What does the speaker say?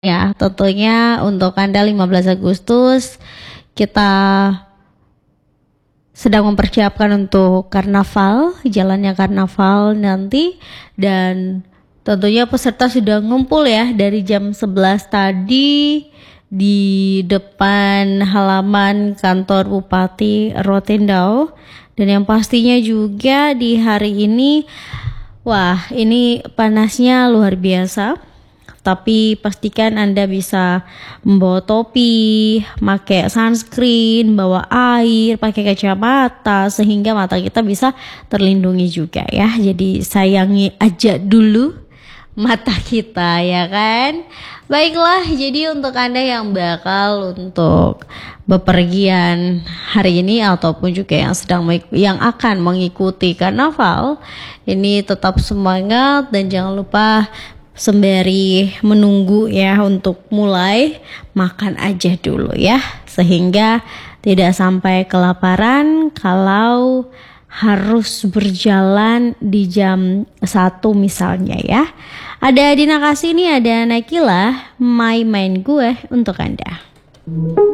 Ya, tentunya untuk Anda 15 Agustus kita sedang mempersiapkan untuk karnaval, jalannya karnaval nanti, dan tentunya peserta sudah ngumpul ya dari jam 11 tadi di depan halaman kantor Bupati Rotendao. Dan yang pastinya juga di hari ini, wah ini panasnya luar biasa. Tapi pastikan Anda bisa membawa topi, pakai sunscreen, bawa air, pakai kacamata sehingga mata kita bisa terlindungi juga ya. Jadi sayangi aja dulu mata kita ya kan. Baiklah, jadi untuk Anda yang bakal untuk bepergian hari ini ataupun juga yang akan mengikuti karnaval, ini tetap semangat dan jangan lupa sembari menunggu ya untuk mulai, makan aja dulu ya sehingga tidak sampai kelaparan kalau harus berjalan di jam 1 misalnya ya. Ada Dina Kasih nih, ada Nakila, main gue untuk Anda.